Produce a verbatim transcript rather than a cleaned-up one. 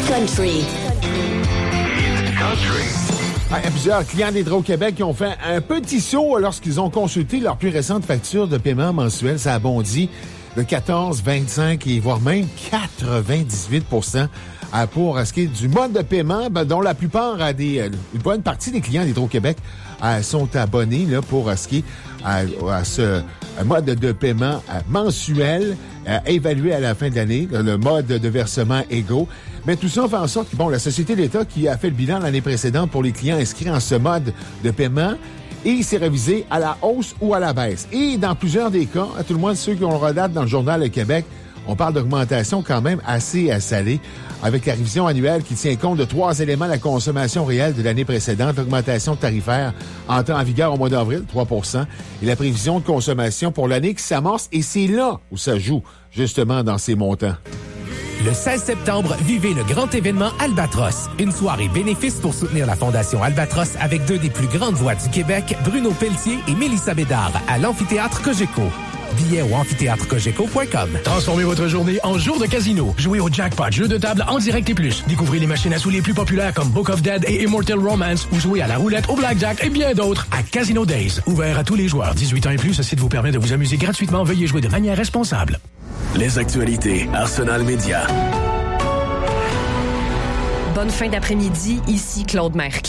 country. It's country. Il y a plusieurs clients d'Hydro-Québec qui ont fait un petit saut lorsqu'ils ont consulté leur plus récente facture de paiement mensuel. Ça a bondi de quatorze, vingt-cinq et voire même quatre-vingt-dix-huit pour cent pour ce qui est du mode de paiement, ben, dont la plupart, à des, une bonne partie des clients d'Hydro-Québec euh, sont abonnés là, pour ce qui est à, à ce mode de paiement euh, mensuel euh, évalué à la fin de l'année, le mode de versement égaux. Mais tout ça fait en sorte que, bon, la Société d'État qui a fait le bilan l'année précédente pour les clients inscrits en ce mode de paiement, et il s'est révisé à la hausse ou à la baisse. Et dans plusieurs des cas, à tout le moins ceux qui ont le redate dans le Journal de Québec, on parle d'augmentation quand même assez salée, avec la révision annuelle qui tient compte de trois éléments: la consommation réelle de l'année précédente, l'augmentation tarifaire entrant en vigueur au mois d'avril, trois pour cent, et la prévision de consommation pour l'année qui s'amorce, et c'est là où ça joue, justement, dans ces montants. Le seize septembre, vivez le grand événement Albatros. Une soirée bénéfice pour soutenir la Fondation Albatros avec deux des plus grandes voix du Québec, Bruno Pelletier et Mélissa Bédard, à l'Amphithéâtre Cogeco. Billets au amphithéâtre cogeco point com. Transformez votre journée en jour de casino. Jouez au jackpot, jeux de table en direct et plus. Découvrez les machines à sous les plus populaires comme Book of Dead et Immortal Romance, ou jouez à la roulette, au blackjack et bien d'autres à Casino Days. Ouvert à tous les joueurs. dix-huit ans et plus, ce site vous permet de vous amuser gratuitement. Veuillez jouer de manière responsable. Les actualités Arsenal Média. Bonne fin d'après-midi, ici Claude Mercle.